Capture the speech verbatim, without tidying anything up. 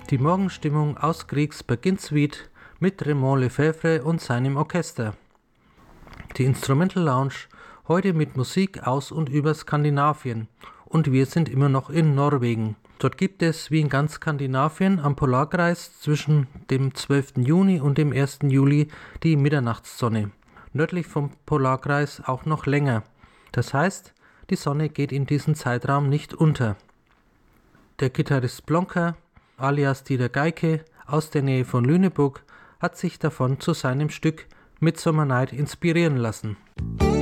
Die Morgenstimmung aus Griegs Beginn-Suite mit Raymond Lefebvre und seinem Orchester. Die Instrumental Lounge heute mit Musik aus und über Skandinavien. Und wir sind immer noch in Norwegen. Dort gibt es, wie in ganz Skandinavien, am Polarkreis zwischen dem zwölften Juni und dem ersten Juli die Mitternachtssonne. Nördlich vom Polarkreis auch noch länger. Das heißt, die Sonne geht in diesem Zeitraum nicht unter. Der Gitarrist Blonker, alias Dieter Geike, aus der Nähe von Lüneburg, hat sich davon zu seinem Stück Midsummer Night inspirieren lassen.